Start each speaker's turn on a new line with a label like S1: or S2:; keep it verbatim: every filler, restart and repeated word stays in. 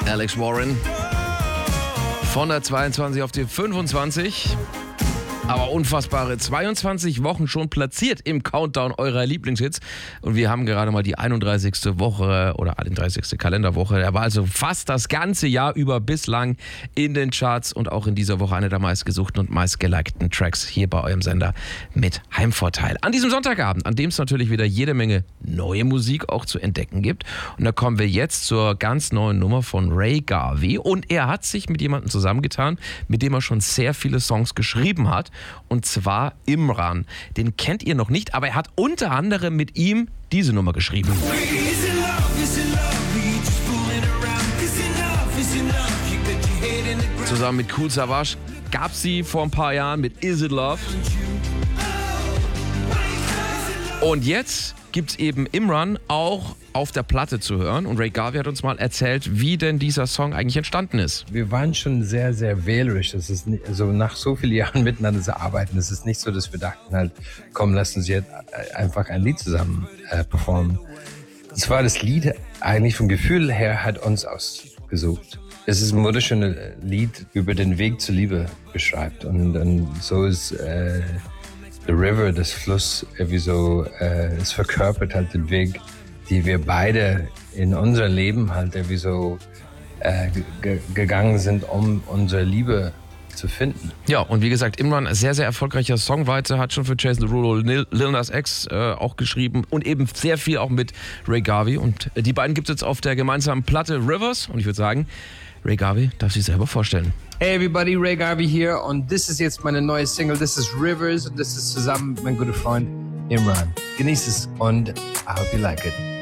S1: Alex Warren von der zweiundzwanzig auf die fünfundzwanzig. Aber unfassbare zweiundzwanzig Wochen schon platziert im Countdown eurer Lieblingshits. Und wir haben gerade mal die einunddreißigste Woche oder einunddreißigste Kalenderwoche. Er war also fast das ganze Jahr über bislang in den Charts und auch in dieser Woche einer der meistgesuchten und meistgelikten Tracks hier bei eurem Sender mit Heimvorteil. An diesem Sonntagabend, an dem es natürlich wieder jede Menge neue Musik auch zu entdecken gibt. Und da kommen wir jetzt zur ganz neuen Nummer von Ray Garvey. Und er hat sich mit jemandem zusammengetan, mit dem er schon sehr viele Songs geschrieben hat. Und zwar Imran. Den kennt ihr noch nicht, aber er hat unter anderem mit ihm diese Nummer geschrieben. Zusammen mit Kool Savas gab sie vor ein paar Jahren mit Is It Love. Und jetzt gibt es eben Imran auch auf der Platte zu hören. Und Ray Garvey hat uns mal erzählt, wie denn dieser Song eigentlich entstanden ist.
S2: Wir waren schon sehr, sehr wählerisch. Das ist nicht, also nach so vielen Jahren miteinander zu arbeiten, es ist nicht so, dass wir dachten halt, komm, lass uns jetzt einfach ein Lied zusammen äh, performen. Das war das Lied eigentlich vom Gefühl her, hat uns ausgesucht. Es ist ein wunderschönes Lied über den Weg zur Liebe beschreibt. Und, und so ist äh, The River, das Fluss, irgendwie so, äh, es verkörpert halt den Weg, die wir beide in unser Leben halt irgendwie so äh, g- gegangen sind, um unsere Liebe zu finden.
S1: Ja, und wie gesagt, Imran, sehr, sehr erfolgreicher Songwriter, hat schon für Jason Derulo, Lil Nas X äh, auch geschrieben und eben sehr viel auch mit Ray Garvey. Und die beiden gibt es jetzt auf der gemeinsamen Platte Rivers. Und ich würde sagen, Ray Garvey darf sich selber vorstellen.
S2: Hey everybody, Ray Garvey hier und das ist jetzt meine neue Single, das ist Rivers und das ist zusammen mit meinem guten Freund Imran. Genießt es und I hope you like it.